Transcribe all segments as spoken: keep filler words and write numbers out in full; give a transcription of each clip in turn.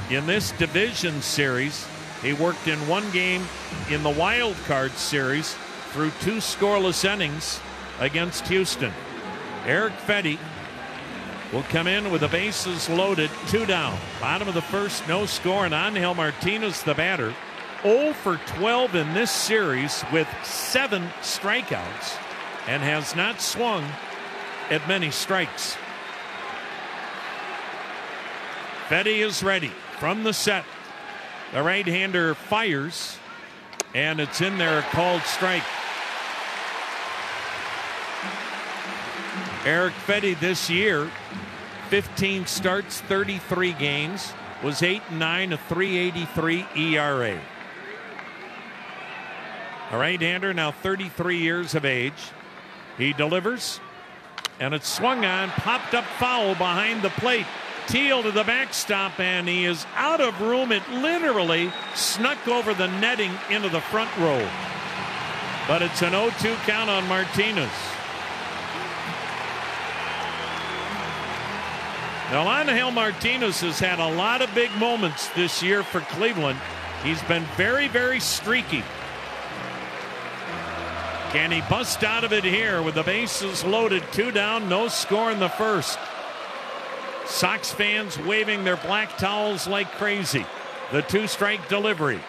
In this division series, he worked in one game in the wild card series through two scoreless innings against Houston. Erick Fedde will come in with the bases loaded, two down. Bottom of the first, no score, and Angel Martinez, the batter, oh for twelve in this series with seven strikeouts and has not swung at many strikes. Fedde is ready from the set. The right-hander fires, and it's in there, a called strike. Erick Fedde this year, fifteen starts, thirty-three games, was eight and nine, a three eighty-three E R A. A right-hander, now thirty-three years of age. He delivers, and it's swung on, popped up foul behind the plate. Teal to the backstop, and he is out of room. It literally snuck over the netting into the front row. But it's an oh two count on Martinez. Now, Angel Martinez has had a lot of big moments this year for Cleveland. He's been very, very streaky. Can he bust out of it here with the bases loaded, two down, no score in the first? Sox fans waving their black towels like crazy. The two-strike delivery.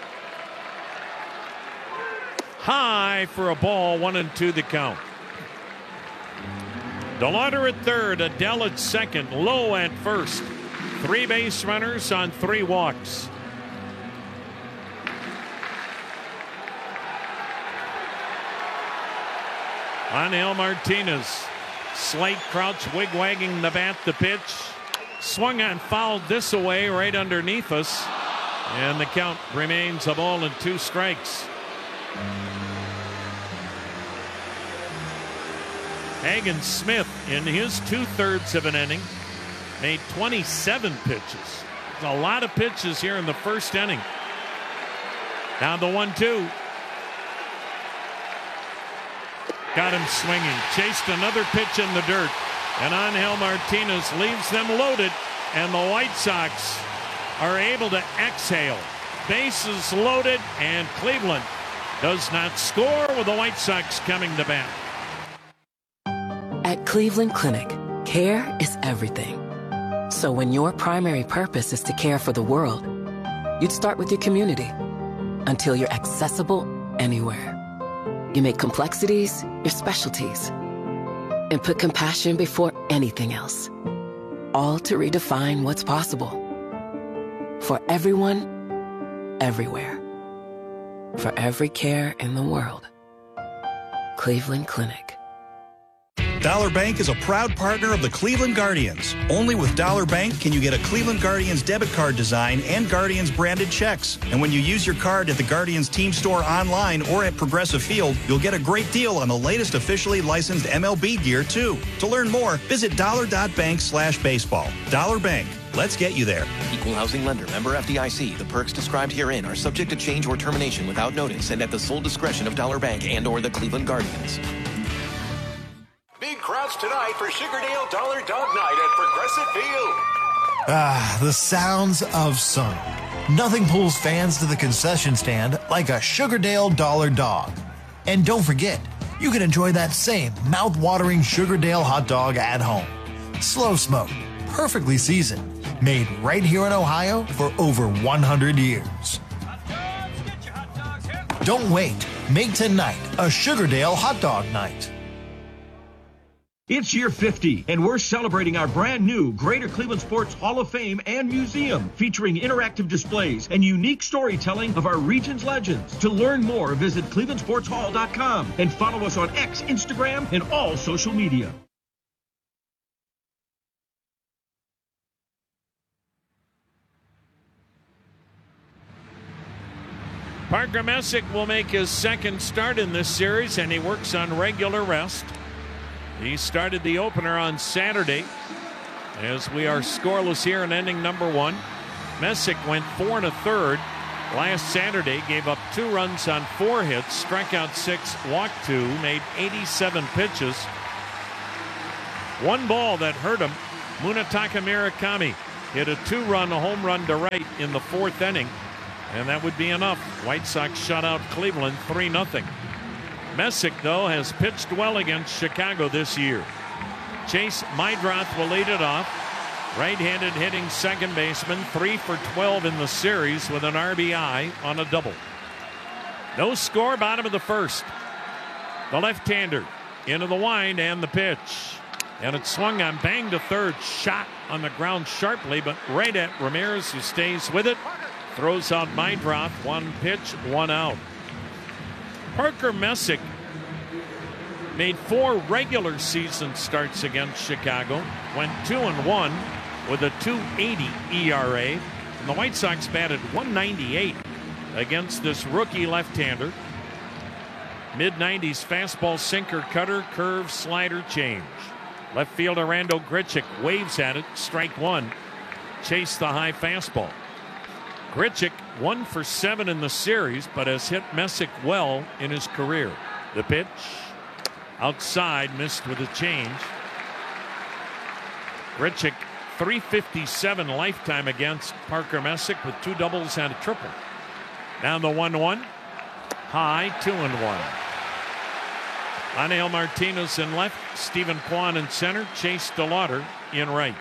High for a ball, one and two the count. DeLauder at third, Adell at second, Lowe at first. Three base runners on three walks. Angel Martinez, slight crouch, wig-wagging the bat, the pitch. Swung on, fouled this away right underneath us. And the count remains a ball and two strikes. Hagen Smith, in his two-thirds of an inning, made twenty-seven pitches. There's a lot of pitches here in the first inning. Now the one two. Got him swinging. Chased another pitch in the dirt. And Angel Martinez leaves them loaded, and the White Sox are able to exhale. Bases loaded, and Cleveland does not score with the White Sox coming to bat. At Cleveland Clinic, care is everything. So when your primary purpose is to care for the world, you'd start with your community until you're accessible anywhere. You make complexities your specialties and put compassion before anything else, all to redefine what's possible. For everyone, everywhere. For every care in the world. Cleveland Clinic. Dollar Bank is a proud partner of the Cleveland Guardians. Only with Dollar Bank can you get a Cleveland Guardians debit card design and Guardians branded checks. And when you use your card at the Guardians team store online or at Progressive Field, you'll get a great deal on the latest officially licensed M L B gear, too. To learn more, visit dollar.bank slash baseball. Dollar Bank. Let's get you there. Equal housing lender. Member F D I C. The perks described herein are subject to change or termination without notice and at the sole discretion of Dollar Bank and or the Cleveland Guardians. Big crowds tonight for Sugardale Dollar Dog Night at Progressive Field. Ah, the sounds of summer. Nothing pulls fans to the concession stand like a Sugardale Dollar Dog. And don't forget, you can enjoy that same mouth-watering Sugardale hot dog at home. Slow smoked, perfectly seasoned, made right here in Ohio for over one hundred years. Don't wait. Make tonight a Sugardale hot dog night. It's year fifty, and we're celebrating our brand new Greater Cleveland Sports Hall of Fame and Museum, featuring interactive displays and unique storytelling of our region's legends. To learn more, visit cleveland sports hall dot com and follow us on X, Instagram, and all social media. Parker Messick will make his second start in this series, and he works on regular rest. He started the opener on Saturday as we are scoreless here in inning number one. Messick went four and a third last Saturday, gave up two runs on four hits, struck out six, walked two, made eighty-seven pitches. One ball that hurt him. Munetaka Murakami hit a two-run home run to right in the fourth inning, and that would be enough. White Sox shut out Cleveland three nothing. Messick, though, has pitched well against Chicago this year. Chase Meidroth will lead it off. Right-handed hitting second baseman, three for twelve in the series with an R B I on a double. No score, bottom of the first. The left-hander into the wind and the pitch. And it swung on, banged to third, shot on the ground sharply, but right at Ramirez, who stays with it. Throws out Meidroth, one pitch, one out. Parker Messick made four regular season starts against Chicago, went two and one with a two eighty E R A. And the White Sox batted one ninety-eight against this rookie left-hander. mid nineties fastball, sinker, cutter, curve, slider, change. Left fielder Randal Grichuk waves at it, strike one. Chase the high fastball. Grichuk one for seven in the series, but has hit Messick well in his career. The pitch outside, missed with a change. Grichuk three fifty-seven lifetime against Parker Messick with two doubles and a triple. Down the one one. High, two and one. Angel Martinez in left, Stephen Kwan in center, Chase DeLauder in right.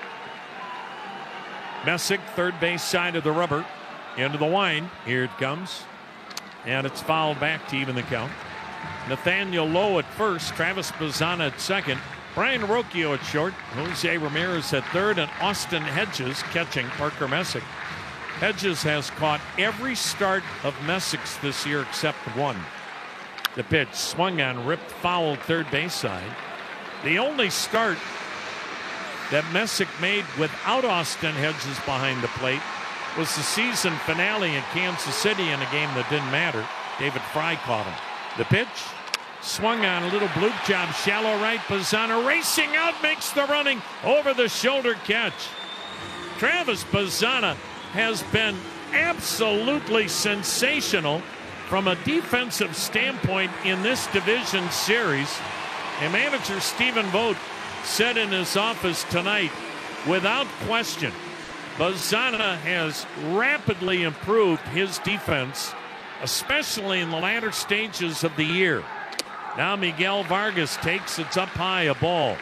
Messick, third base side of the rubber, into the wind. Here it comes. And it's fouled back to even the count. Nathaniel Lowe at first, Travis Bazzana at second, Brian Rocchio at short, Jose Ramirez at third, and Austin Hedges catching Parker Messick. Hedges has caught every start of Messick's this year except one. The pitch swung on, ripped foul third base side. The only start that Messick made without Austin Hedges behind the plate was the season finale in Kansas City in a game that didn't matter. David Fry caught him. The pitch swung on, a little bloop job, shallow right. Bazzana racing out, makes the running over the shoulder catch. Travis Bazzana has been absolutely sensational from a defensive standpoint in this division series. And manager Stephen Vogt said in his office tonight, without question, Bazzana has rapidly improved his defense, especially in the latter stages of the year. Now Miguel Vargas takes, it's up high, a ball.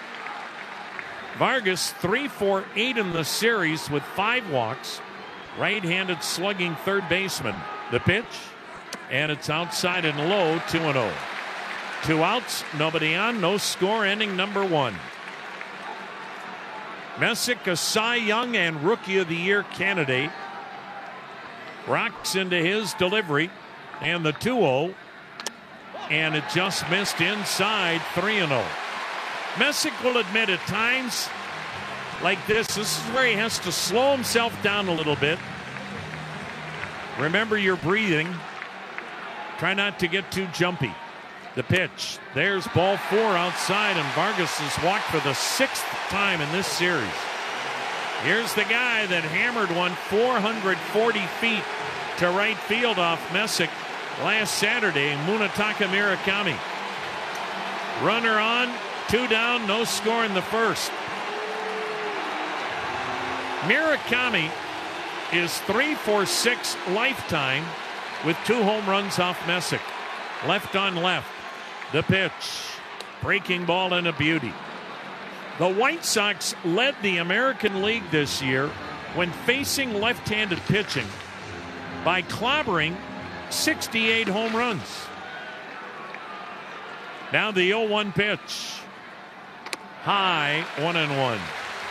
Vargas three for eight in the series with five walks. Right-handed slugging third baseman. The pitch, and it's outside and low, two and oh. Two outs, nobody on, no score, inning number one. Messick, a Cy Young and Rookie of the Year candidate. Rocks into his delivery, and the two oh. And it just missed inside, three and oh. Messick will admit at times like this, this is where he has to slow himself down a little bit. Remember your breathing. Try not to get too jumpy. The pitch. There's ball four outside, and Vargas has walked for the sixth time in this series. Here's the guy that hammered one four hundred forty feet to right field off Messick last Saturday, Munetaka Murakami. Runner on, two down, no score in the first. Murakami is three for six lifetime with two home runs off Messick. Left on left. The pitch. Breaking ball and a beauty. The White Sox led the American League this year when facing left-handed pitching by clobbering sixty-eight home runs. Now the oh one pitch. High, one and one.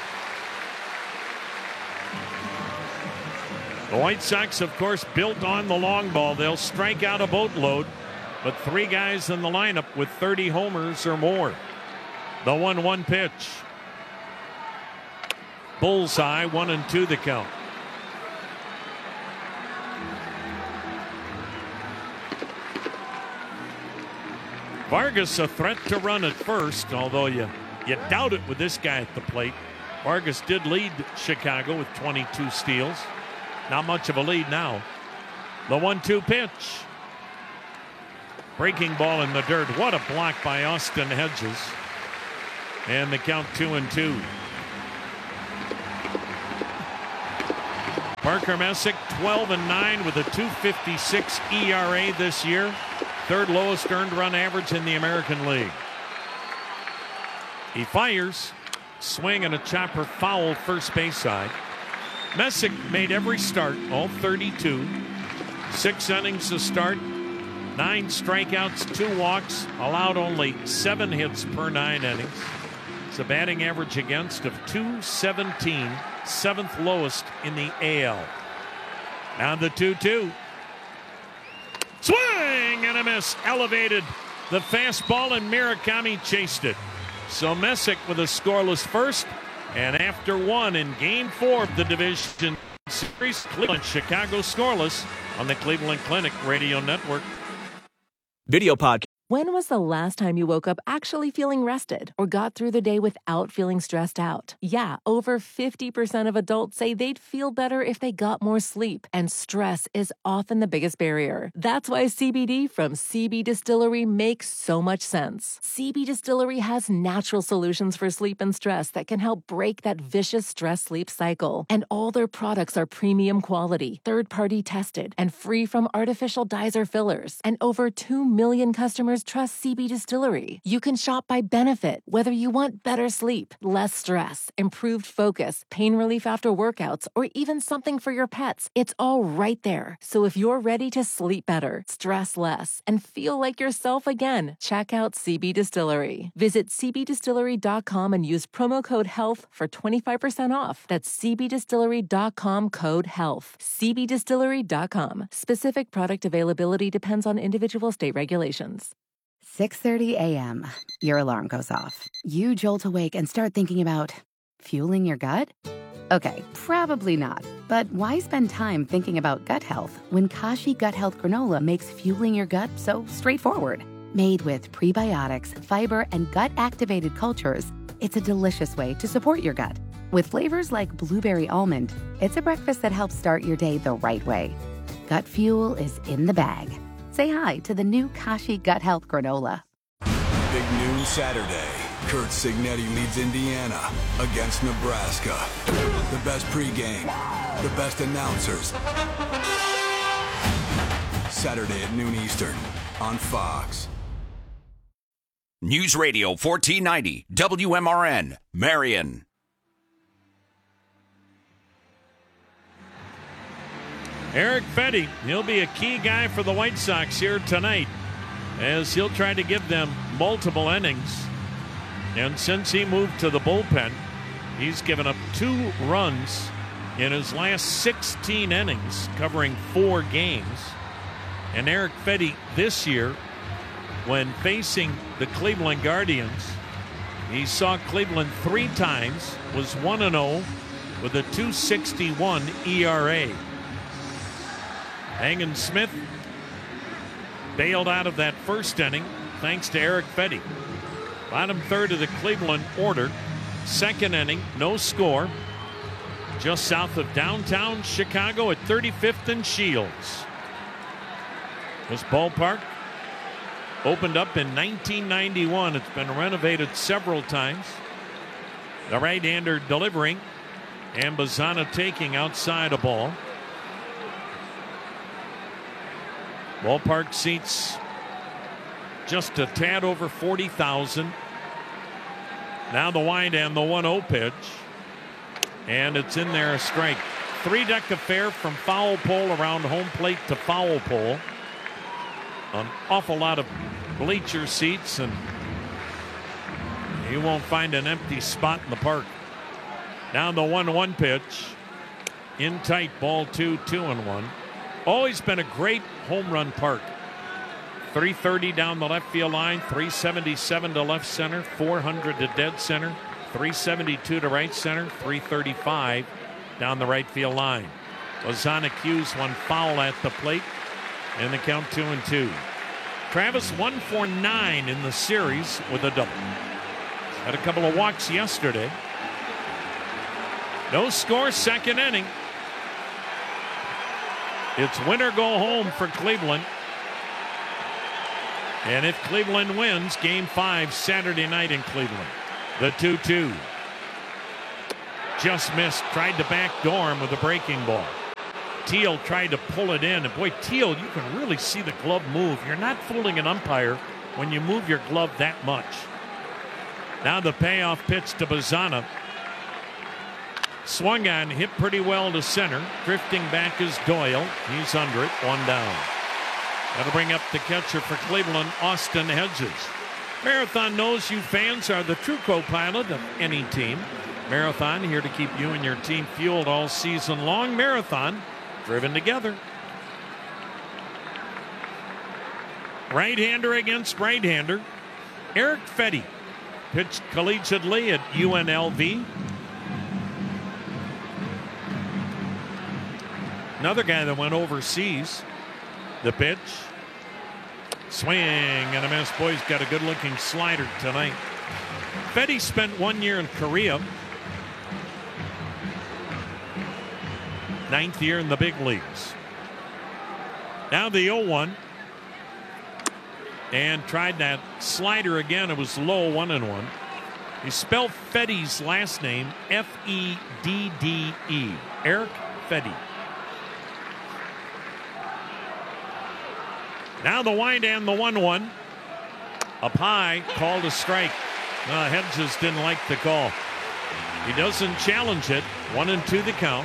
The White Sox, of course, built on the long ball. They'll strike out a boatload, but three guys in the lineup with thirty homers or more. The one one pitch. Bullseye, one and two the count. Vargas a threat to run at first, although you, you doubt it with this guy at the plate. Vargas did lead Chicago with twenty-two steals. Not much of a lead now. The one two pitch. Breaking ball in the dirt. What a block by Austin Hedges. And the count two and two. Parker Messick, twelve and nine with a two fifty-six E R A this year. Third lowest earned run average in the American League. He fires. Swing and a chopper foul first base side. Messick made every start, all thirty-two. Six innings to start. Nine strikeouts, two walks. Allowed only seven hits per nine innings. It's a batting average against of two seventeen. Seventh lowest in the A L. Now the two two. Swing and a miss. Elevated the fastball and Murakami chased it. So Messick with a scoreless first, and after one in game four of the division series, Cleveland, Chicago scoreless on the Cleveland Clinic Radio Network. Video podcast. When was the last time you woke up actually feeling rested or got through the day without feeling stressed out? Yeah, over fifty percent of adults say they'd feel better if they got more sleep, and stress is often the biggest barrier. That's why C B D from C B Distillery makes so much sense. C B Distillery has natural solutions for sleep and stress that can help break that vicious stress-sleep cycle. And all their products are premium quality, third-party tested, and free from artificial dyes or fillers. And over two million customers trust C B Distillery. You can shop by benefit, whether you want better sleep, less stress, improved focus, pain relief after workouts, or even something for your pets. It's all right there. So if you're ready to sleep better, stress less, and feel like yourself again, check out C B Distillery. Visit c b distillery dot com and use promo code HEALTH for twenty-five percent off. That's c b distillery dot com code HEALTH. c b distillery dot com. Specific product availability depends on individual state regulations. six thirty a.m. Your alarm goes off. You jolt awake and start thinking about fueling your gut? Okay, probably not. But why spend time thinking about gut health when Kashi Gut Health Granola makes fueling your gut so straightforward? Made with prebiotics, fiber, and gut-activated cultures, it's a delicious way to support your gut. With flavors like blueberry almond, it's a breakfast that helps start your day the right way. Gut fuel is in the bag. Say hi to the new Kashi Gut Health Granola. Big news Saturday. Kurt Signetti leads Indiana against Nebraska. The best pregame, the best announcers. Saturday at noon Eastern on Fox. News Radio fourteen ninety, W M R N, Marion. Erick Fedde, he'll be a key guy for the White Sox here tonight, as he'll try to give them multiple innings. And since he moved to the bullpen, he's given up two runs in his last sixteen innings, covering four games. And Erick Fedde this year, when facing the Cleveland Guardians, he saw Cleveland three times, was one and oh with a two sixty-one E R A. Hangin Smith bailed out of that first inning thanks to Erick Fedde. Bottom third of the Cleveland order. Second inning, no score. Just south of downtown Chicago at thirty-fifth and Shields. This ballpark opened up in nineteen ninety-one. It's been renovated several times. The right-hander delivering, and Bazzana taking outside a ball. Ballpark seats just a tad over forty thousand. Now the wind and the one oh pitch. And it's in there, a strike. Three-deck affair from foul pole around home plate to foul pole. An awful lot of bleacher seats, and you won't find an empty spot in the park. Now the one one pitch. In tight, ball two, two and one. Always been a great home run park. three thirty down the left field line, three seventy-seven to left center, four hundred to dead center, three seventy-two to right center, three thirty-five down the right field line. Bazzana cues one foul at the plate, and the count two and two. Travis one for nine in the series with a double. Had a couple of walks yesterday. No score, second inning. It's win or go home for Cleveland. And if Cleveland wins, game five Saturday night in Cleveland. The two two. Just missed. Tried to backdoor him with a breaking ball. Teal tried to pull it in. And boy, Teal, you can really see the glove move. You're not fooling an umpire when you move your glove that much. Now the payoff pitch to Bazana. Swung on, hit pretty well to center. Drifting back is Doyle. He's under it, one down. That'll bring up the catcher for Cleveland, Austin Hedges. Marathon knows you fans are the true co-pilot of any team. Marathon here to keep you and your team fueled all season long. Marathon, driven together. Right-hander against right-hander. Eric Fetty pitched collegiately at U N L V. Another guy that went overseas. The pitch. Swing and a miss. Boy's got a good-looking slider tonight. Fetty spent one year in Korea. Ninth year in the big leagues. Now the oh one. And tried that slider again. It was low, one and one. You spell Fetty's last name F E D D E. Eric Fetty. Now the wind and the one one. Up high, called a strike. Uh, Hedges didn't like the call. He doesn't challenge it. One and two the count.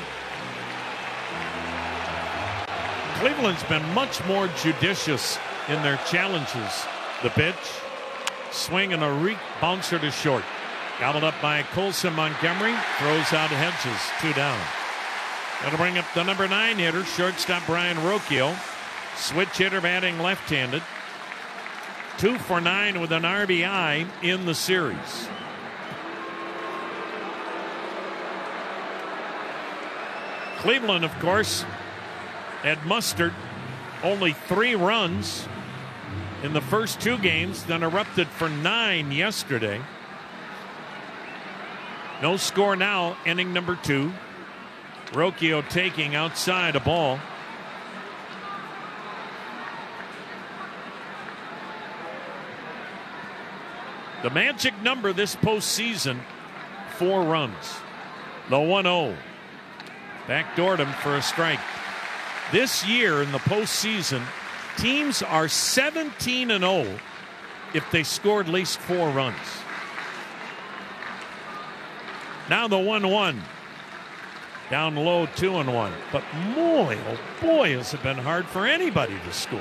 Cleveland's been much more judicious in their challenges. The pitch. Swing and a re bouncer to short. Gobbled up by Colson Montgomery. Throws out Hedges. Two down. That'll bring up the number nine hitter, shortstop Brian Rocchio. Switch hitter batting left-handed. Two for nine with an R B I in the series. Cleveland, of course, had mustered only three runs in the first two games, then erupted for nine yesterday. No score now, inning number two. Rocchio taking outside a ball. The magic number this postseason, four runs. The one oh. Backdoored him for a strike. This year in the postseason, teams are seventeen and oh if they score at least four runs. Now the one one. Down low, two and one. But boy, oh boy, has it been hard for anybody to score.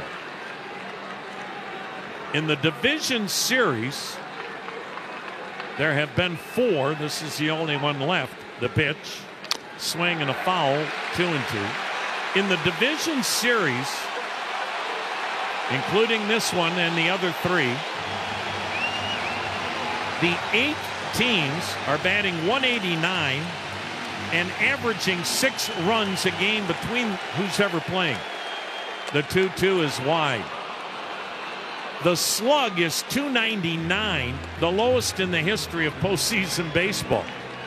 In the division series, there have been four. This is the only one left. The pitch, swing and a foul, two and two. In the division series, including this one and the other three, the eight teams are batting one eighty-nine and averaging six runs a game between who's ever playing. The two two is wide. The slug is two ninety-nine, the lowest in the history of postseason baseball.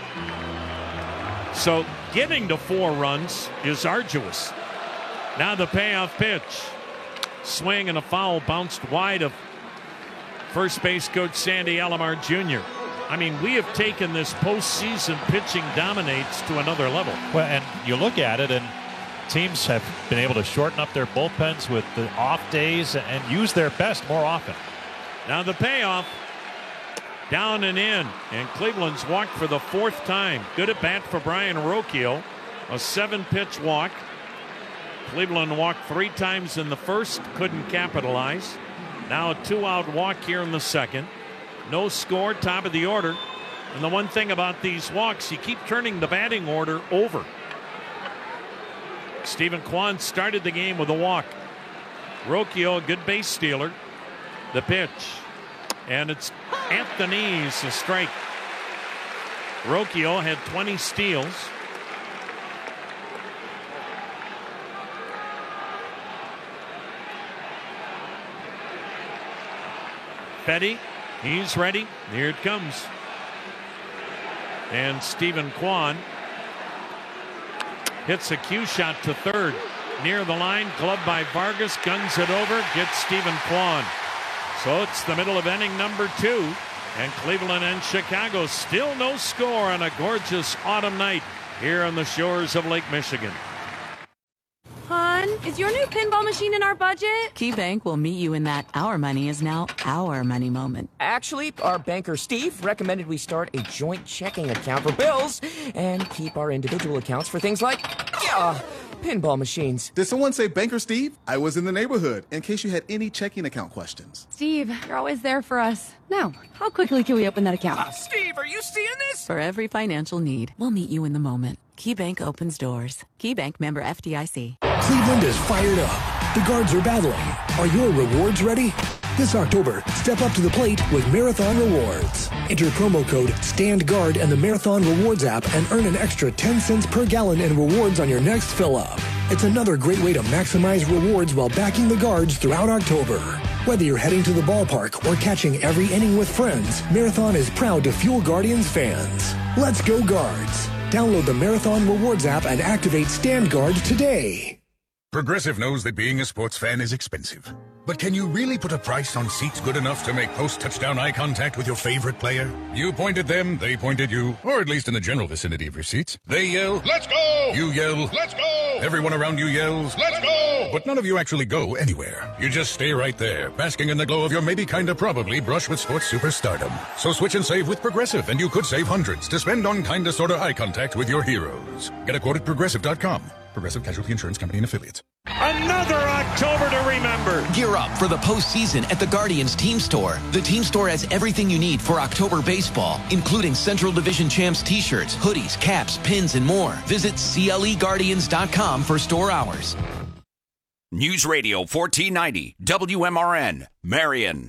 So getting to four runs is arduous. Now the payoff pitch. Swing and a foul bounced wide of first base coach Sandy Alomar Junior I mean, we have taken this postseason pitching dominates to another level. Well, and you look at it, and teams have been able to shorten up their bullpens with the off days and use their best more often. Now the payoff. Down and in. And Cleveland's walked for the fourth time. Good at bat for Brian Rocchio. A seven-pitch walk. Cleveland walked three times in the first. Couldn't capitalize. Now a two-out walk here in the second. No score, top of the order. And the one thing about these walks, you keep turning the batting order over. Stephen Kwan started the game with a walk. Rocchio, a good base stealer. The pitch. And it's at the knees, a strike. Rocchio had twenty steals. Fetty, he's ready. Here it comes. And Stephen Kwan hits a cue shot to third. Near the line, gloved by Vargas, guns it over, gets Stephen Kwan. So it's the middle of inning number two. And Cleveland and Chicago still no score on a gorgeous autumn night here on the shores of Lake Michigan. is your new pinball machine in our budget? KeyBank will meet you in that our money is now our money moment. Actually, our banker Steve recommended we start a joint checking account for bills and keep our individual accounts for things like, yeah, pinball machines. Did someone say Banker Steve? I was in the neighborhood in case you had any checking account questions. Steve, you're always there for us. Now, how quickly can we open that account? Uh, Steve, are you seeing this? For every financial need, we'll meet you in the moment. KeyBank opens doors. KeyBank member F D I C. Cleveland is fired up. The Guards are battling. Are your rewards ready? This October, step up to the plate with Marathon Rewards. Enter promo code STANDGUARD in the Marathon Rewards app and earn an extra ten cents per gallon in rewards on your next fill-up. It's another great way to maximize rewards while backing the Guards throughout October. Whether you're heading to the ballpark or catching every inning with friends, Marathon is proud to fuel Guardians fans. Let's go Guards. Download the Marathon Rewards app and activate Stand Guard today. Progressive knows that being a sports fan is expensive. But can you really put a price on seats good enough to make post-touchdown eye contact with your favorite player? You point at them, they point at you, or at least in the general vicinity of your seats. They yell, "Let's go!" You yell, "Let's go!" Everyone around you yells, "Let's go!" But none of you actually go anywhere. You just stay right there, basking in the glow of your maybe kinda probably brush with sports superstardom. So switch and save with Progressive, and you could save hundreds to spend on kinda sorta eye contact with your heroes. Get a quote at Progressive dot com. Progressive Casualty Insurance Company and Affiliates. Another October to remember. Gear up for the postseason at the Guardians Team Store. The Team Store has everything you need for October baseball, including Central Division Champs t-shirts, hoodies, caps, pins, and more. Visit C L E Guardians dot com for store hours. News Radio fourteen ninety, W M R N, Marion.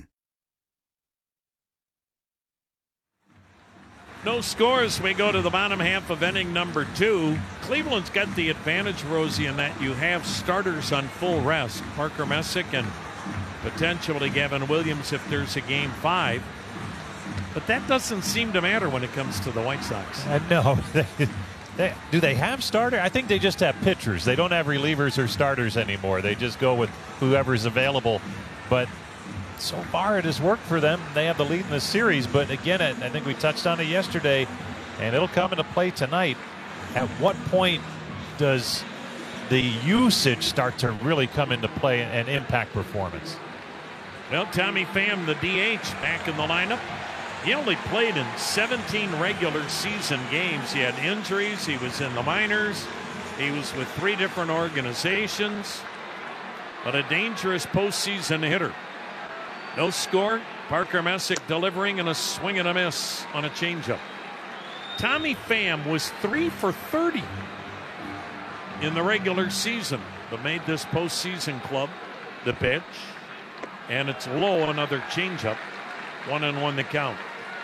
No scores. We go to the bottom half of inning number two. Cleveland's got the advantage, Rosie, in that you have starters on full rest. Parker Messick and potentially Gavin Williams if there's a game five. But that doesn't seem to matter when it comes to the White Sox. Uh, no. They, they, do they have starters? I think they just have pitchers. They don't have relievers or starters anymore. They just go with whoever's available. But so far it has worked for them. They have the lead in the series, but again, I think we touched on it yesterday, and it'll come into play tonight. At what point does the usage start to really come into play and impact performance? Well, Tommy Pham, the D H, back in the lineup. He only played in seventeen regular season games. He had injuries. He was in the minors. He was with three different organizations, but a dangerous postseason hitter. No score. Parker Messick delivering and a swing and a miss on a changeup. Tommy Pham was three for thirty in the regular season, but made this postseason club. The pitch, and it's low. Another changeup. One and one the count.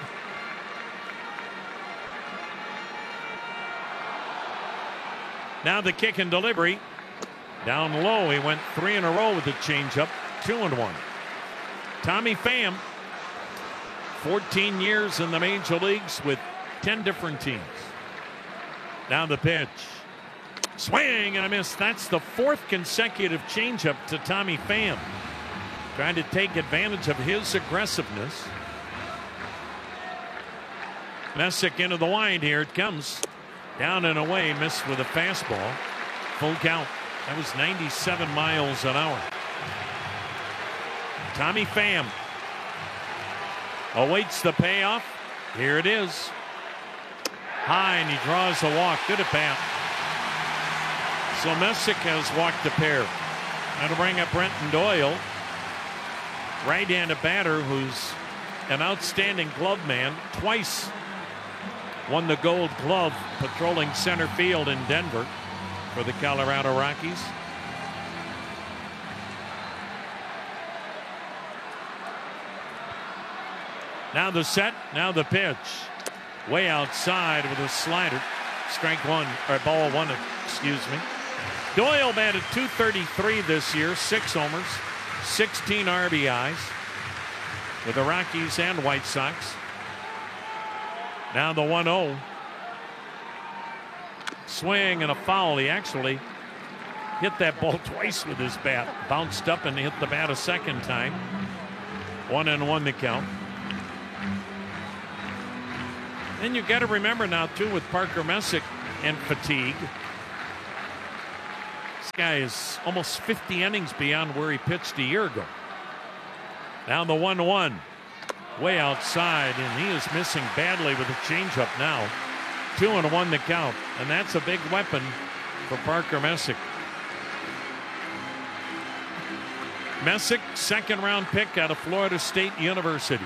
Now the kick and delivery. Down low. He went three in a row with the changeup. Two and one. Tommy Pham, fourteen years in the major leagues with ten different teams. Now the pitch. Swing and a miss. That's the fourth consecutive changeup to Tommy Pham. Trying to take advantage of his aggressiveness. Messick into the wind here. It comes. Down and away. Missed with a fastball. Full count. That was ninety-seven miles an hour. Tommy Pham awaits the payoff. Here it is. High, and he draws a walk. Good at bat. So Messick has walked a pair. That'll bring up Brenton Doyle, right-handed batter who's an outstanding glove man. Twice won the Gold Glove patrolling center field in Denver for the Colorado Rockies. Now the set, now the pitch. Way outside with a slider. Strike one, or ball one, excuse me. Doyle batted two thirty-three this year, six homers, sixteen R B Is with the Rockies and White Sox. Now the one oh. Swing and a foul. He actually hit that ball twice with his bat. Bounced up and hit the bat a second time. One and one the count. And you've got to remember now, too, with Parker Messick and fatigue, guy is almost fifty innings beyond where he pitched a year ago. Now the one one. Way outside, and he is missing badly with a changeup now. Two and one the count, and that's a big weapon for Parker Messick. Messick, second round pick out of Florida State University.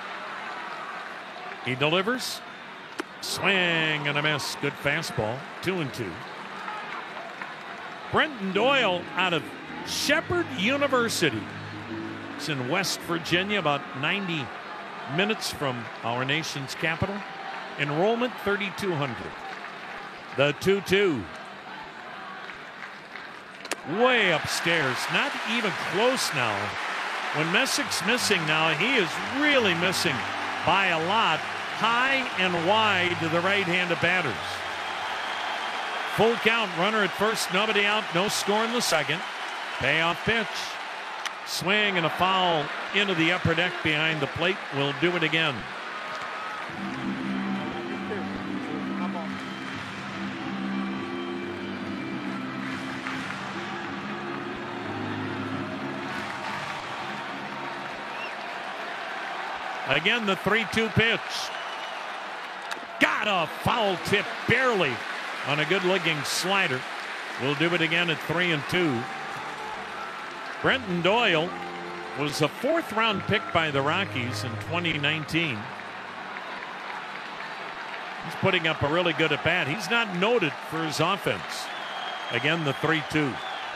He delivers. Swing and a miss. Good fastball. Two and two. Brenton Doyle out of Shepherd University. It's in West Virginia, about ninety minutes from our nation's capital. Enrollment thirty-two hundred. The two two. Way upstairs. Not even close now. When Messick's missing now, he is really missing by a lot. High and wide to the right-handed batters. Full count, runner at first, nobody out, no score in the second. Payoff pitch. Swing and a foul into the upper deck behind the plate. We'll do it again. Again, the three two pitch. Got a foul tip barely on a good-looking slider. We'll do it again at three and two. Brenton Doyle was a fourth-round pick by the Rockies in twenty nineteen. He's putting up a really good at-bat. He's not noted for his offense. Again, the three two.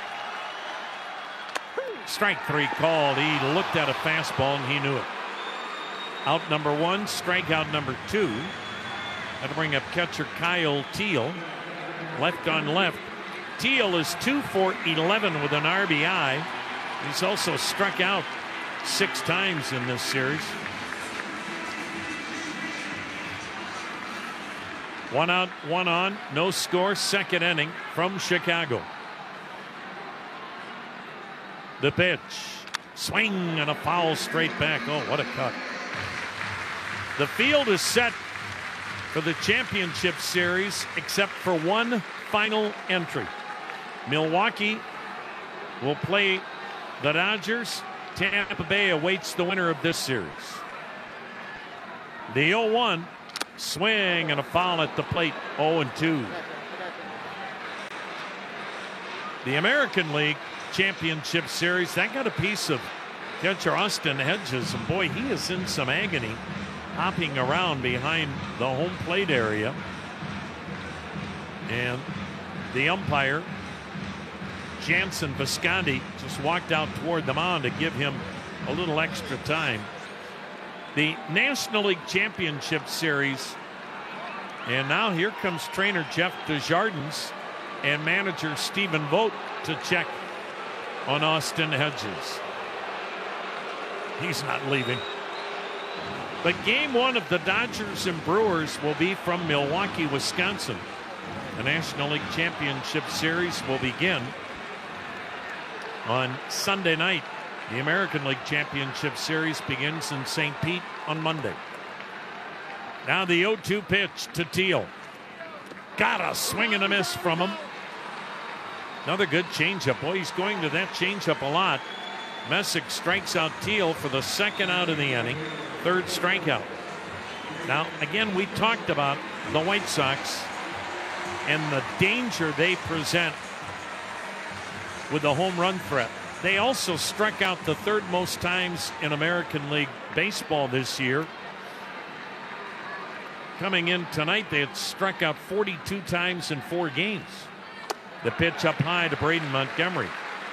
Strike three called. He looked at a fastball and he knew it. Out number one, strikeout number two. That'll bring up catcher Kyle Teel. Left on left. Teel is two for eleven with an R B I. He's also struck out six times in this series. One out, one on, no score, second inning from Chicago. The pitch. Swing and a foul straight back. Oh, what a cut. The field is set for the championship series except for one final entry. Milwaukee will play the Dodgers. Tampa Bay awaits the winner of this series. The oh one. Swing and a foul at the plate. oh and two. The American League Championship Series, that got a piece of catcher Austin Hedges, and boy, he is in some agony hopping around behind the home plate area. And the umpire, Jansen Visconti, just walked out toward the mound to give him a little extra time. The National League Championship Series, and now here comes trainer Jeff Desjardins and manager Stephen Vogt to check on Austin Hedges. He's not leaving. But game one of the Dodgers and Brewers will be from Milwaukee, Wisconsin. The National League Championship Series will begin on Sunday night. The American League Championship Series begins in Saint Pete on Monday. Now the oh two pitch to Teel. Got a swing and a miss from him. Another good changeup. Boy, he's going to that changeup a lot. Messick strikes out Teel for the second out of the inning. Third strikeout. Now, again, we talked about the White Sox and the danger they present with the home run threat. They also struck out the third most times in American League Baseball this year. Coming in tonight, they had struck out forty-two times in four games. The pitch up high to Braden Montgomery.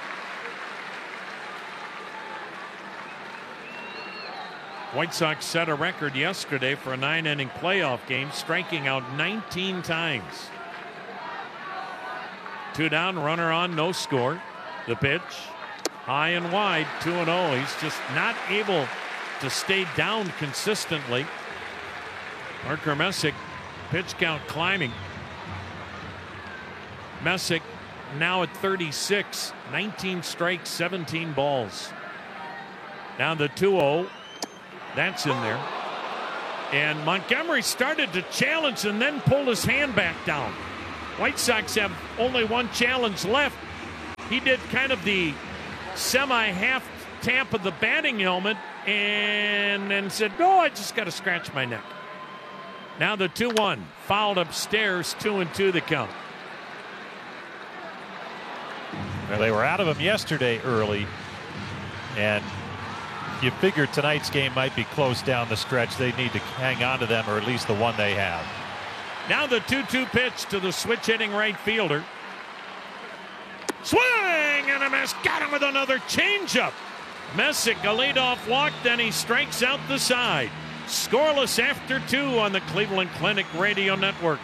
White Sox set a record yesterday for a nine-inning playoff game, striking out nineteen times. Two down, runner on, no score. The pitch, high and wide, two and oh. He's just not able to stay down consistently. Parker Messick, pitch count climbing. Messick now at thirty-six, nineteen strikes, seventeen balls. Now the two oh. That's in there. And Montgomery started to challenge and then pulled his hand back down. White Sox have only one challenge left. he did kind of the semi-half tap of the batting helmet and then said, no, I just got to scratch my neck. Now the two one, fouled upstairs, two and two the count. Well, they were out of him yesterday early, and you figure tonight's game might be close down the stretch. They need to hang on to them, or at least the one they have. Now the two two pitch to the switch hitting right fielder. Swing and a miss. Got him with another changeup. Messick, a leadoff walk, then he strikes out the side. Scoreless after two on the Cleveland Clinic Radio Network.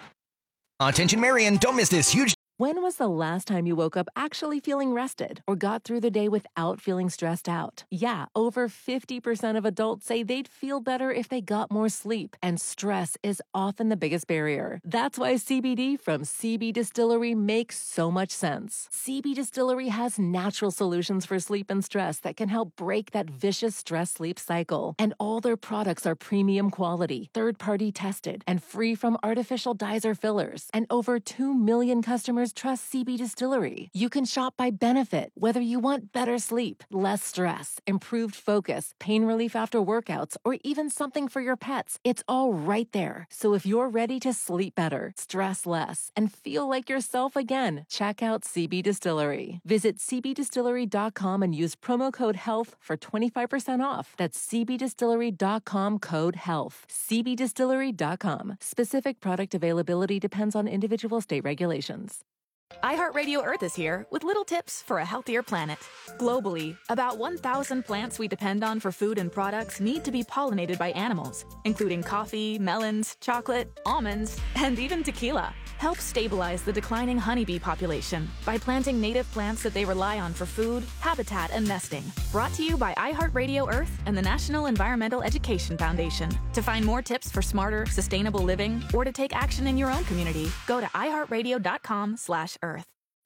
Attention, Marion, don't miss this huge. When was the last time you woke up actually feeling rested or got through the day without feeling stressed out? Yeah, over fifty percent of adults say they'd feel better if they got more sleep, and stress is often the biggest barrier. That's why C B D from C B Distillery makes so much sense. C B Distillery has natural solutions for sleep and stress that can help break that vicious stress-sleep cycle. And all their products are premium quality, third-party tested, and free from artificial dyes or fillers. And over two million customers trust C B Distillery. You can shop by benefit, whether you want better sleep, less stress, improved focus, pain relief after workouts, or even something for your pets. It's all right there. So if you're ready to sleep better, stress less, and feel like yourself again, check out C B Distillery. Visit c b distillery dot com and use promo code HEALTH for twenty-five percent off. That's c b distillery dot com code HEALTH. c b distillery dot com. Specific product availability depends on individual state regulations. iHeartRadio Earth is here with little tips for a healthier planet. Globally, about one thousand plants we depend on for food and products need to be pollinated by animals, including coffee, melons, chocolate, almonds, and even tequila. Help stabilize the declining honeybee population by planting native plants that they rely on for food, habitat, and nesting. Brought to you by iHeartRadio Earth and the National Environmental Education Foundation. To find more tips for smarter, sustainable living, or to take action in your own community, go to i heart radio dot com slash earth.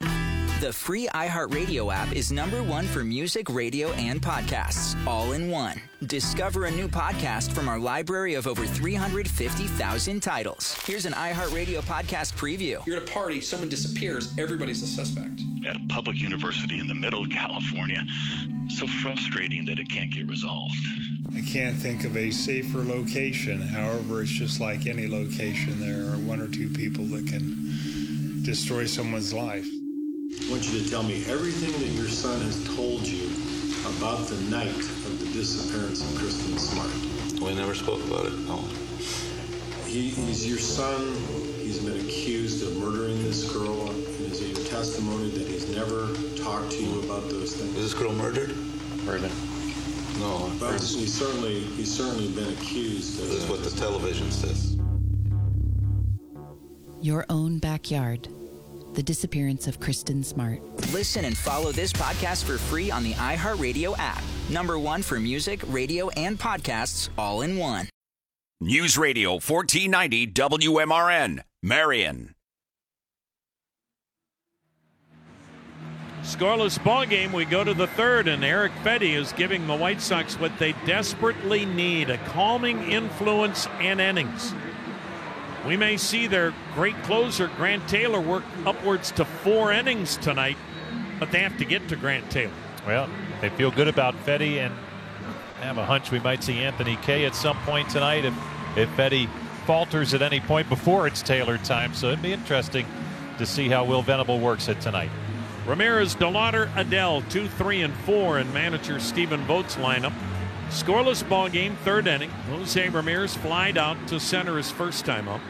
The free iHeartRadio app is number one for music, radio, and podcasts, all in one. Discover a new podcast from our library of over three hundred fifty thousand titles. Here's an iHeartRadio podcast preview. You're at a party, someone disappears, everybody's a suspect. At a public university in the middle of California, so frustrating that it can't get resolved. I can't think of a safer location. However, it's just like any location. There are one or two people that can destroy someone's life. I want you to tell me everything that your son has told you about the night of the disappearance of Kristen Smart. We never spoke about it, no. He, he's your son. He's been accused of murdering this girl. And is it your testimony that he's never talked to you about those things? Is this girl murdered? Murdered. No. But he's certainly, he's certainly been accused of... This is what the television says. Your own backyard. The disappearance of Kristen Smart. Listen and follow this podcast for free on the iHeartRadio app. Number one for music, radio, and podcasts, all in one. News Radio fourteen ninety W M R N, Marion. Scoreless ball game. We go to the third, and Eric Fedde is giving the White Sox what they desperately need, a calming influence and innings. We may see their great closer, Grant Taylor, work upwards to four innings tonight, but they have to get to Grant Taylor. Well, they feel good about Fedde, and I have a hunch we might see Anthony Kay at some point tonight if, if Fedde falters at any point before it's Taylor time. So it'd be interesting to see how Will Venable works it tonight. Ramirez, DeLauder, Adele, two, three, and four in manager Stephen Vogt's lineup. Scoreless ball game, third inning. Jose Ramirez flied out to center his first time up.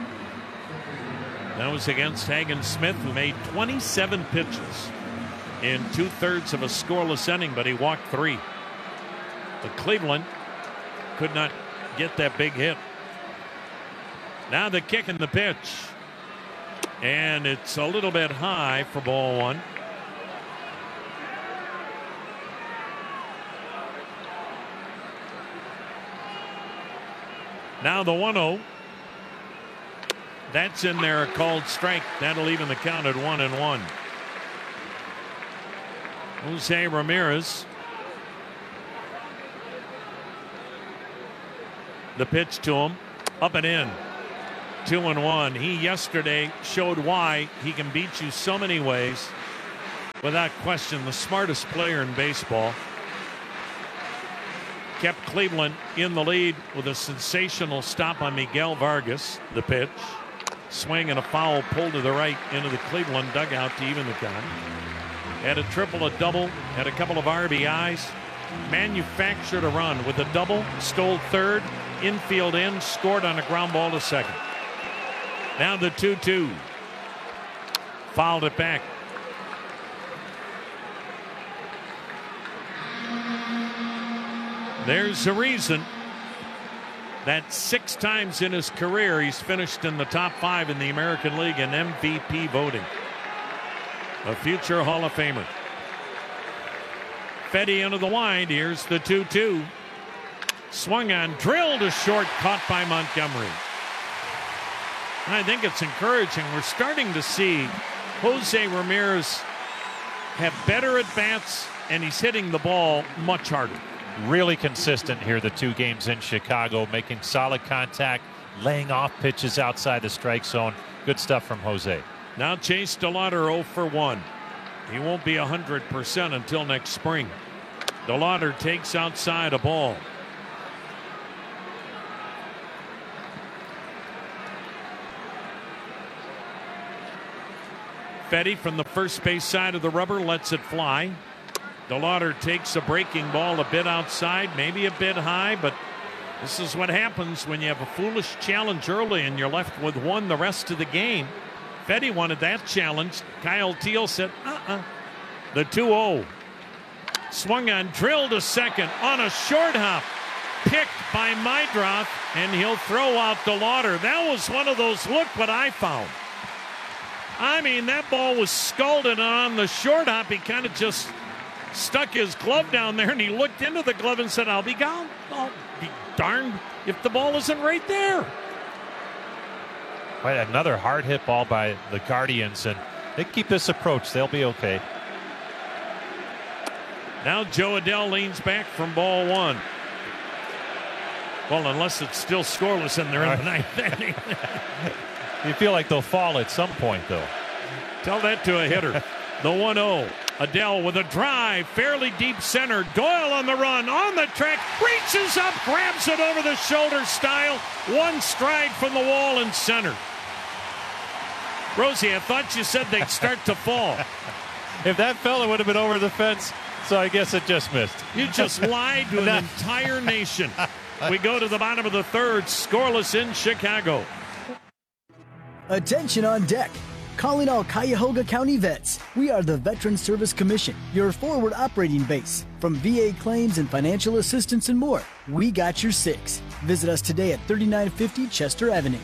That was against Hagen Smith, who made twenty-seven pitches in two-thirds of a scoreless inning, but he walked three. But Cleveland could not get that big hit. Now the kick and the pitch. And it's a little bit high for ball one. Now the one oh. That's in there, a called strike. That'll even the count at one and one. Jose Ramirez. The pitch to him. Up and in. Two and one. He yesterday showed why he can beat you so many ways. without question, the smartest player in baseball. Kept Cleveland in the lead with a sensational stop on Miguel Vargas. The pitch. Swing and a foul pulled to the right into the Cleveland dugout to even the count. Had a triple, a double, had a couple of R B Is. Manufactured a run with a double, stole third, infield in, scored on a ground ball to second. Now the two two. Fouled it back. There's a reason that six times in his career he's finished in the top five in the American League in M V P voting. A future Hall of Famer. Fedde into the wind. Here's the two two. Swung on, drilled to short, caught by Montgomery. I think it's encouraging. We're starting to see Jose Ramirez have better at bats, and he's hitting the ball much harder. Really consistent here, the two games in Chicago, making solid contact, laying off pitches outside the strike zone. Good stuff from Jose. Now Chase DeLauter oh for one. He won't be one hundred percent until next spring. DeLauter takes outside a ball. Fedde from the first base side of the rubber lets it fly. DeLauter takes a breaking ball a bit outside, maybe a bit high, but this is what happens when you have a foolish challenge early and you're left with one the rest of the game. Fedde wanted that challenge. Kyle Teel said, uh-uh. The two oh. Swung on, drilled to second on a short hop. Picked by Meidroth, and he'll throw out DeLauter. That was one of those, look what I found. I mean, that ball was scalded on the short hop. He kind of just stuck his glove down there, and he looked into the glove and said, I'll be gone. I'll be darned if the ball isn't right there. Right, another hard hit ball by the Guardians, and they keep this approach. They'll be okay. Now Joe Adell leans back from ball one. Well, unless it's still scoreless and they're in the ninth inning. You feel like they'll fall at some point, though. Tell that to a hitter. The one oh. Adell with a drive, fairly deep center. Doyle on the run, on the track, reaches up, grabs it over the shoulder style. One stride from the wall in center. Rosie, I thought you said they'd start to fall. If that fell, it would have been over the fence, so I guess it just missed. You just lied to an entire nation. We go to the bottom of the third, scoreless in Chicago. Attention on deck. Calling all Cuyahoga County vets. We are the Veteran Service Commission, your forward operating base. From V A claims and financial assistance and more, we got your six. Visit us today at thirty-nine fifty Chester Avenue.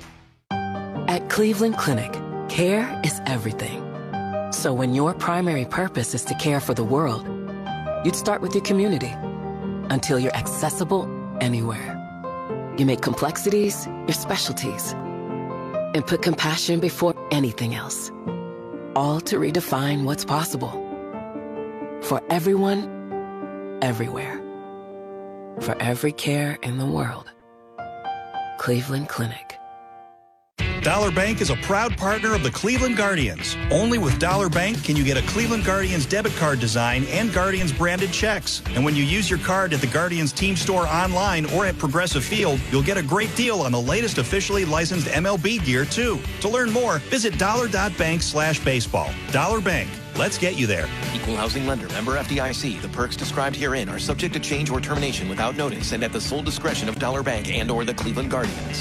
At Cleveland Clinic, care is everything. So when your primary purpose is to care for the world, you'd start with your community until you're accessible anywhere. You make complexities your specialties and put compassion before anything else. All to redefine what's possible. For everyone, everywhere. For every care in the world. Cleveland Clinic. Dollar Bank is a proud partner of the Cleveland Guardians. Only with Dollar Bank can you get a Cleveland Guardians debit card design and Guardians branded checks. And when you use your card at the Guardians team store online or at Progressive Field, you'll get a great deal on the latest officially licensed M L B gear, too. To learn more, visit dollar.bank slash baseball. Dollar Bank. Let's get you there. Equal housing lender. Member F D I C. The perks described herein are subject to change or termination without notice and at the sole discretion of Dollar Bank and or the Cleveland Guardians.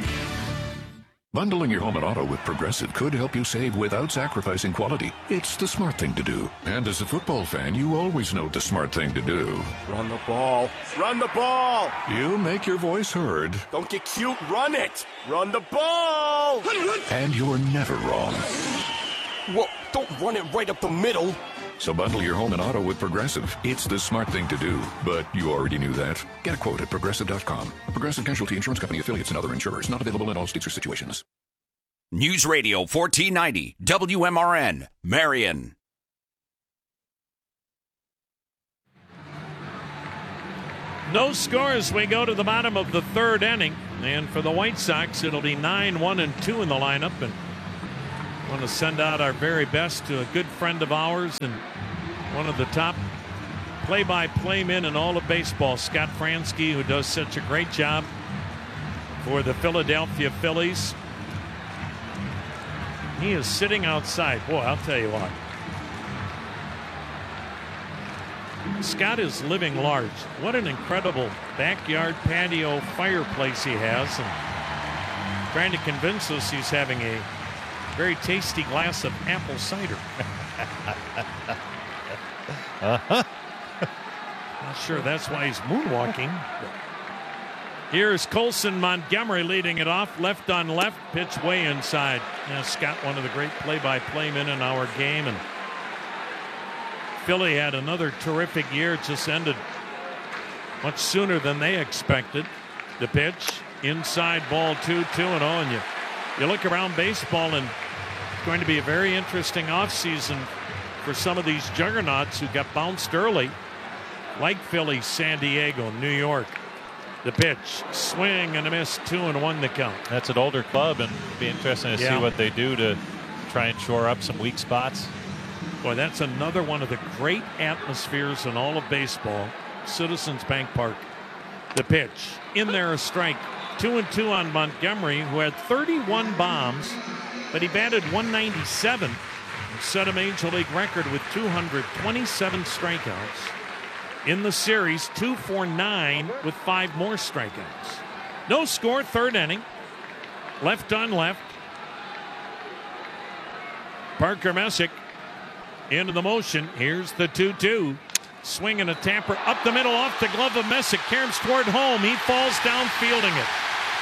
Bundling your home and auto with Progressive could help you save without sacrificing quality. It's the smart thing to do. And as a football fan, you always know the smart thing to do. Run the ball. Run the ball. You make your voice heard. Don't get cute. Run it. Run the ball. And you're never wrong. Well, don't run it right up the middle. So bundle your home and auto with Progressive. It's the smart thing to do. But you already knew that. Get a quote at Progressive dot com. Progressive Casualty Insurance Company affiliates and other insurers. Not available in all states or situations. News Radio fourteen ninety, W M R N, Marion. No score as we go to the bottom of the third inning. And for the White Sox, it'll be nine one and two in the lineup. And want to send out our very best to a good friend of ours and one of the top play-by-play men in all of baseball, Scott Franzke, who does such a great job for the Philadelphia Phillies. He is sitting outside. Boy, I'll tell you what. Scott is living large. What an incredible backyard patio fireplace he has, and trying to convince us he's having a very tasty glass of apple cider. uh-huh. Not sure that's why he's moonwalking. Here's Colson Montgomery leading it off, left on left, pitch way inside. Now, Scott, one of the great play-by-play men in our game, and Philly had another terrific year. It just ended much sooner than they expected. The pitch inside, ball two, two and oh. And you, you look around baseball, and it's going to be a very interesting offseason for some of these juggernauts who got bounced early, like Philly, San Diego, New York. The pitch, swing and a miss, two and one to count. That's an older club, and it'll be interesting to yeah. see what they do to try and shore up some weak spots. Boy, that's another one of the great atmospheres in all of baseball. Citizens Bank Park. The pitch, in there a strike. Two and two on Montgomery, who had thirty-one bombs, but he batted one ninety-seven and set a major league record with two hundred twenty-seven strikeouts. In the series, two for nine with five more strikeouts. No score, third inning. Left on left. Parker Messick into the motion. Here's the two two. Swing and a tamper up the middle off the glove of Messick. Caroms toward home. He falls down fielding it.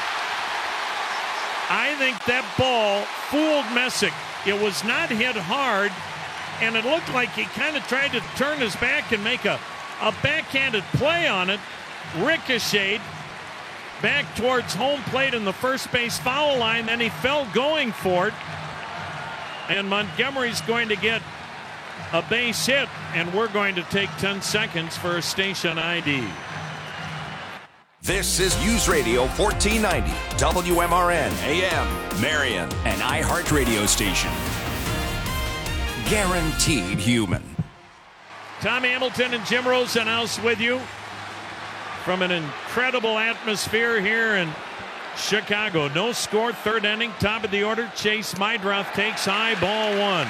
I think that ball fooled Messick. It was not hit hard, and it looked like he kind of tried to turn his back and make a A backhanded play on it, ricocheted back towards home plate in the first base foul line. Then he fell going for it. And Montgomery's going to get a base hit, and we're going to take ten seconds for a station I D. This is News Radio fourteen ninety, W M R N, A M, Marion, an iHeart radio station. Guaranteed human. Tom Hamilton and Jim Rosenhaus with you from an incredible atmosphere here in Chicago. No score, third inning, top of the order. Chase Meidroth takes high, ball one.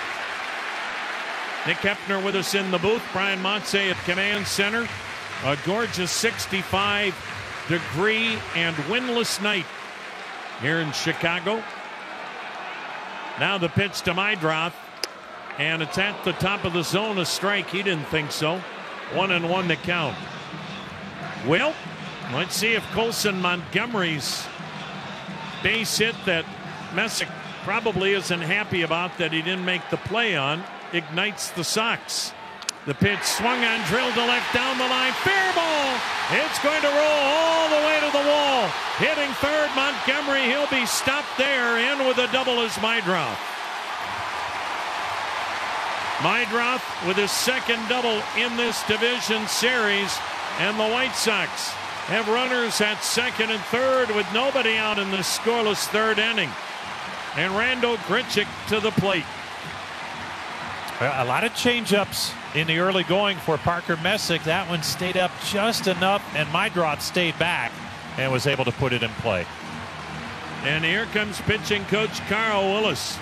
Nick Hepner with us in the booth. Brian Montse at command center. A gorgeous sixty-five degree and windless night here in Chicago. Now the pitch to Meidroth. And it's at the top of the zone, a strike. He didn't think so. One and one to count. Well, let's see if Colson Montgomery's base hit that Messick probably isn't happy about that he didn't make the play on ignites the Sox. The pitch swung on, drilled to left down the line. Fair ball. It's going to roll all the way to the wall. Hitting third, Montgomery. He'll be stopped there. In with a double is Meidroth. Meidroth with his second double in this division series, and the White Sox have runners at second and third with nobody out in the scoreless third inning. And Randal Grichuk to the plate. A lot of changeups in the early going for Parker Messick. That one stayed up just enough, and Meidroth stayed back and was able to put it in play. And here comes pitching coach Carl Willis.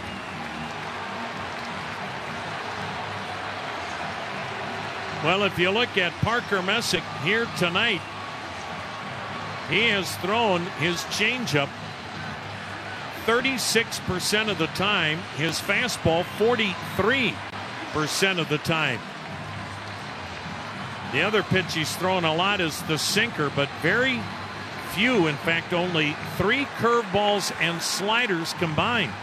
Well, if you look at Parker Messick here tonight, he has thrown his changeup thirty-six percent of the time, his fastball forty-three percent of the time. The other pitch he's thrown a lot is the sinker, but very few, in fact, only three curveballs and sliders combined.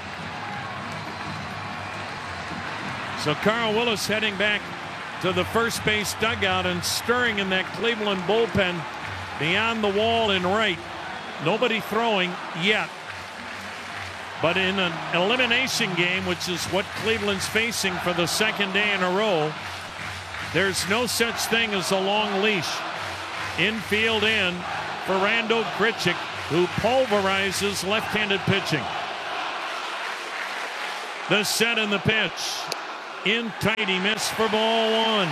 So Carl Willis heading back to the first base dugout and stirring in that Cleveland bullpen beyond the wall in right. Nobody throwing yet. But in an elimination game, which is what Cleveland's facing for the second day in a row, there's no such thing as a long leash. Infield in for Randal Grichuk, who pulverizes left-handed pitching. The set and the pitch. In tight, he missed for ball one.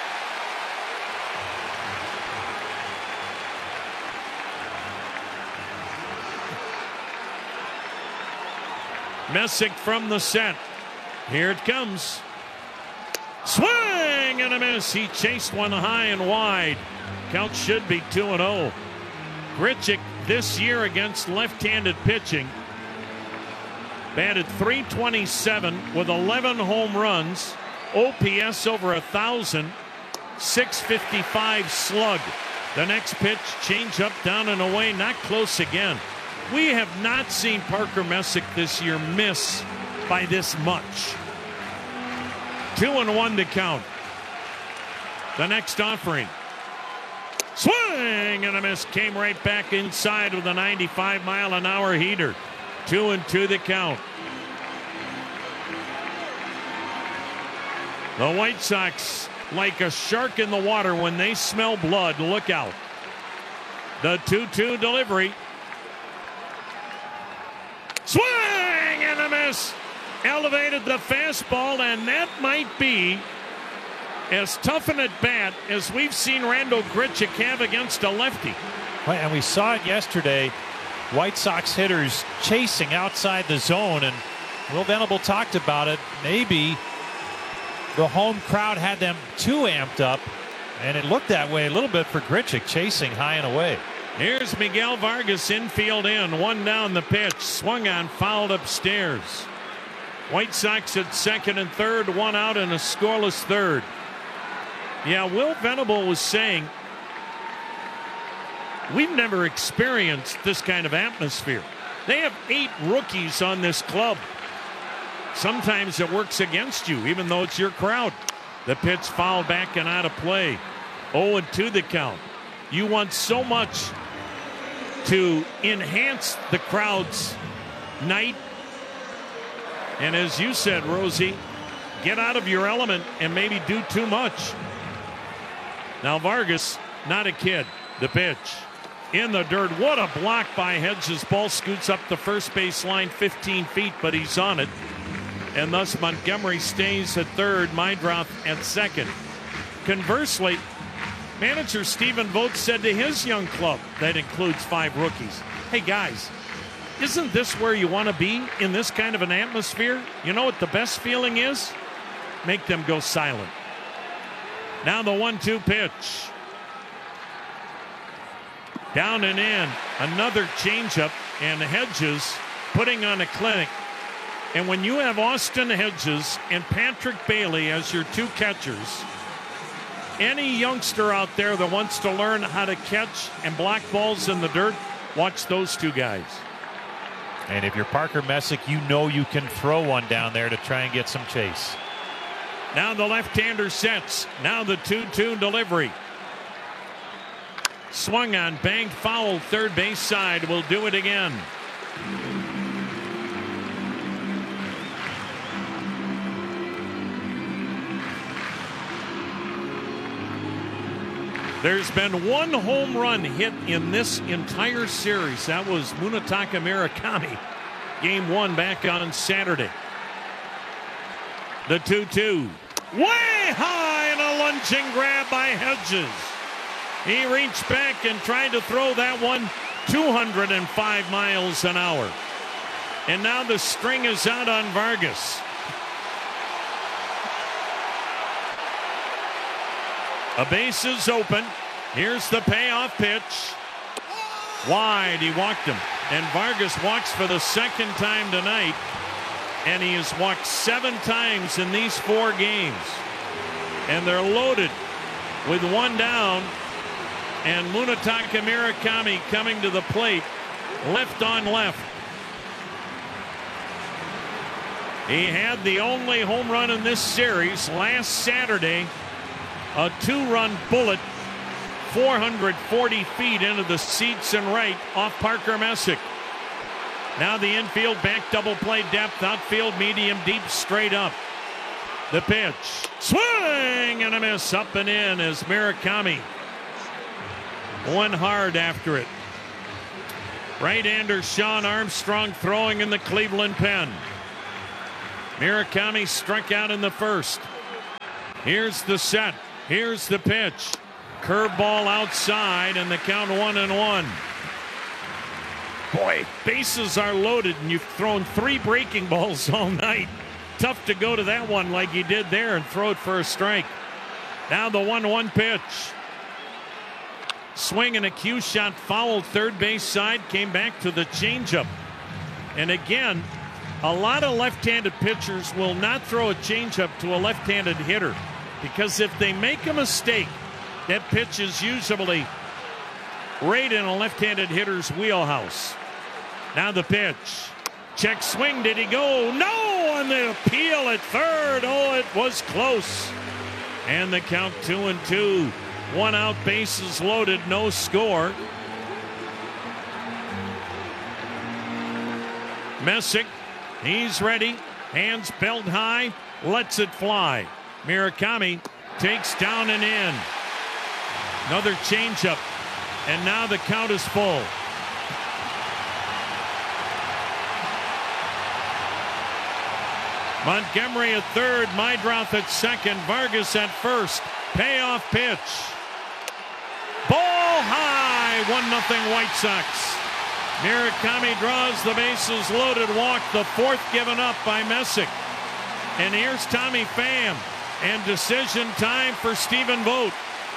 Messick from the set. Here it comes. Swing and a miss. He chased one high and wide. Count should be two and oh. Grichuk this year against left-handed pitching batted three twenty-seven with eleven home runs, O P S over a thousand, six fifty-five slug. The next pitch, change up, down and away, not close again. We have not seen Parker Messick this year miss by this much. Two and one to count. The next offering. Swing and a miss. Came right back inside with a ninety-five mile an hour heater. Two and two the count. The White Sox, like a shark in the water when they smell blood. Look out. The two two delivery. Swing and a miss. Elevated the fastball, and that might be as tough an at bat as we've seen Randal Grichuk have against a lefty. And we saw it yesterday. White Sox hitters chasing outside the zone, and Will Venable talked about it. Maybe the home crowd had them too amped up, and it looked that way a little bit for Grichuk, chasing high and away. Here's Miguel Vargas, infield in, one down the pitch, swung on, fouled upstairs. White Sox at second and third, one out and a scoreless third. Yeah, Will Venable was saying, we've never experienced this kind of atmosphere. They have eight rookies on this club. Sometimes it works against you, even though it's your crowd. The pitch fouled back and out of play. oh and two the count. You want so much to enhance the crowd's night. And as you said, Rosie, get out of your element and maybe do too much. Now Vargas, not a kid. The pitch. In the dirt. What a block by Hedges. Ball scoots up the first base line fifteen feet, but he's on it. And thus Montgomery stays at third, Meidroth at second. Conversely, manager Stephen Vogt said to his young club, that includes five rookies, hey guys, isn't this where you want to be in this kind of an atmosphere? You know what the best feeling is? Make them go silent. Now the one two pitch. Down and in. Another changeup, and Hedges putting on a clinic. And when you have Austin Hedges and Patrick Bailey as your two catchers, any youngster out there that wants to learn how to catch and block balls in the dirt, watch those two guys. And if you're Parker Messick, you know you can throw one down there to try and get some chase. Now the left-hander sets. Now the two two delivery. Swung on, banged foul, third base side. Will do it again. There's been one home run hit in this entire series. That was Munetaka Murakami. Game one back on Saturday. The two two. Way high and a lunging grab by Hedges. He reached back and tried to throw that one two hundred five miles an hour. And now the string is out on Vargas. A base is open. Here's the payoff pitch. Wide, he walked him. And Vargas walks for the second time tonight. And he has walked seven times in these four games. And they're loaded with one down. And Munetaka Murakami coming to the plate. Left on left. He had the only home run in this series last Saturday. A two-run bullet, four hundred forty feet into the seats and right off Parker Messick. Now the infield back double play depth, outfield medium deep straight up. The pitch, swing and a miss, up and in as Murakami went hard after it. Right-hander Sean Armstrong throwing in the Cleveland pen. Murakami struck out in the first. Here's the set. Here's the pitch. Curveball outside, and the count one and one. Boy, bases are loaded, and you've thrown three breaking balls all night. Tough to go to that one like you did there and throw it for a strike. Now the one one pitch. Swing and a cue shot fouled third base side, came back to the changeup. And again, a lot of left-handed pitchers will not throw a changeup to a left-handed hitter, because if they make a mistake, that pitch is usually right in a left-handed hitter's wheelhouse. Now the pitch. Check swing. Did he go? No! On the appeal at third. Oh, it was close. And the count two and two. One out, bases loaded, no score. Messick, he's ready. Hands belt high. Lets it fly. Murakami takes down and in. Another changeup. And now the count is full. Montgomery at third, Meidroth at second, Vargas at first. Payoff pitch. Ball high, one nothing White Sox. Murakami draws the bases loaded walk, the fourth given up by Messick. And here's Tommy Pham, and decision time for Stephen Vogt.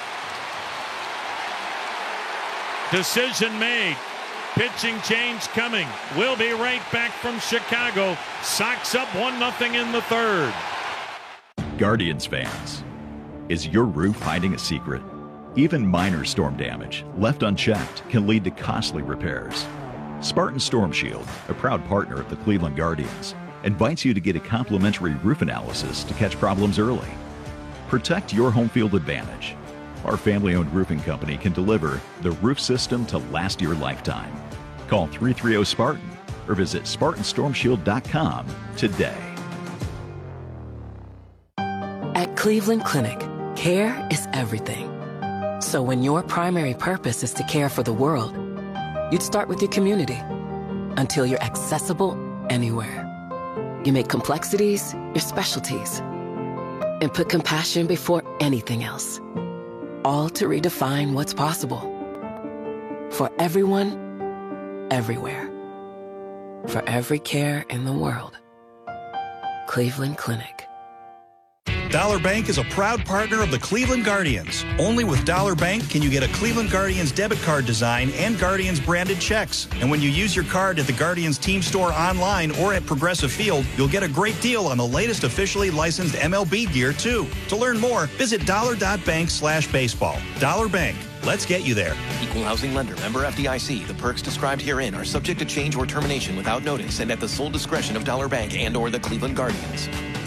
Decision made. Pitching change coming. We'll be right back from Chicago. Sox up one nothing in the third. Guardians fans, is your roof hiding a secret? Even minor storm damage, left unchecked, can lead to costly repairs. Spartan Storm Shield, a proud partner of the Cleveland Guardians, invites you to get a complimentary roof analysis to catch problems early. Protect your home field advantage. Our family-owned roofing company can deliver the roof system to last your lifetime. Call three three zero Spartan or visit Spartan Storm Shield dot com today. At Cleveland Clinic, care is everything. So when your primary purpose is to care for the world, you'd start with your community until you're accessible anywhere. You make complexities your specialties and put compassion before anything else. All to redefine what's possible. For everyone, everywhere. For every care in the world. Cleveland Clinic. Dollar Bank is a proud partner of the Cleveland Guardians. Only with Dollar Bank can you get a Cleveland Guardians debit card design and Guardians branded checks. And when you use your card at the Guardians team store online or at Progressive Field, you'll get a great deal on the latest officially licensed M L B gear, too. To learn more, visit dollar.bank slash baseball. Dollar Bank. Let's get you there. Equal housing lender. Member F D I C. The perks described herein are subject to change or termination without notice and at the sole discretion of Dollar Bank and or the Cleveland Guardians.